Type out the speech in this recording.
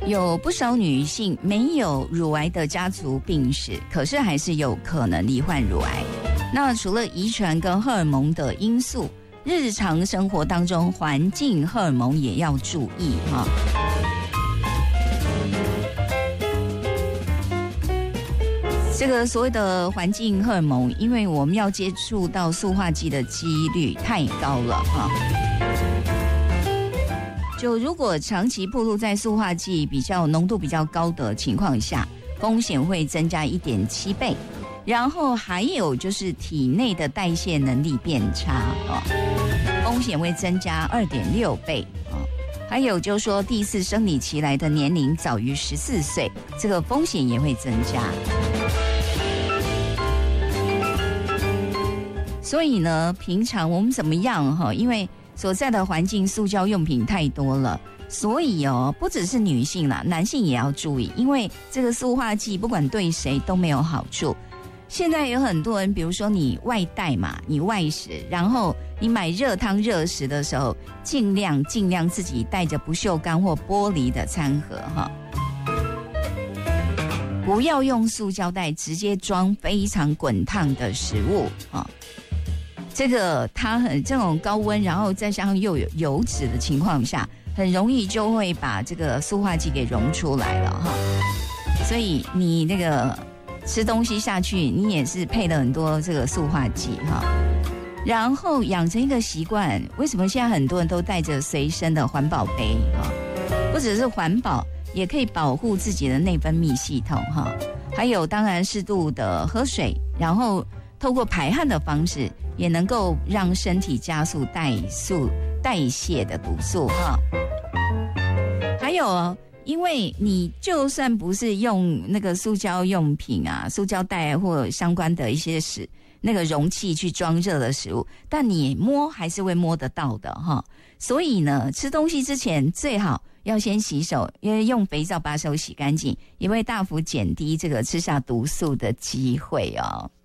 有不少女性没有乳癌的家族病史，可是还是有可能罹患乳癌。那除了遗传跟荷尔蒙的因素，日常生活当中环境荷尔蒙也要注意哈。这个所谓的环境荷尔蒙，因为我们要接触到塑化剂的几率太高了哈。就如果长期暴露在塑化剂浓度比较高的情况下，风险会增加 1.7 倍。然后还有就是体内的代谢能力变差风险会增加 2.6 倍还有就是说第4生理期来的年龄早于14岁，这个风险也会增加。所以呢，平常我们怎么样因为所在的环境塑胶用品太多了，所以不只是女性啦，男性也要注意，因为这个塑化剂不管对谁都没有好处。现在有很多人，比如说你外带嘛，你外食，然后你买热汤热食的时候，尽量自己带着不锈钢或玻璃的餐盒不要用塑胶袋直接装非常滚烫的食物这个它这种高温，然后再加上又有油脂的情况下，很容易就会把这个塑化剂给溶出来了所以你那个吃东西下去，你也是配了很多这个塑化剂然后养成一个习惯，为什么现在很多人都带着随身的环保杯不只是环保，也可以保护自己的内分泌系统还有当然适度的喝水，然后透过排汗的方式，也能够让身体加速代谢的毒素还有因为你就算不是用那个塑胶用品塑胶袋或相关的一些那个容器去装热的食物，但你摸还是会摸得到的所以呢，吃东西之前最好要先洗手，因为用肥皂把手洗干净，也会大幅减低这个吃下毒素的机会